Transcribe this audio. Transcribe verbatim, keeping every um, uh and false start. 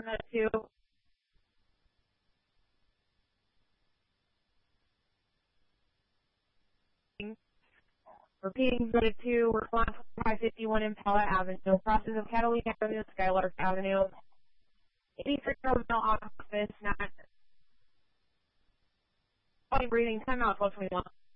that too. Repeating zone two, response five fifty-one Impala Avenue, process of Catalina Avenue, Skylark Avenue, eighty-three terminal office, not breathing, timeout twelve twenty-one.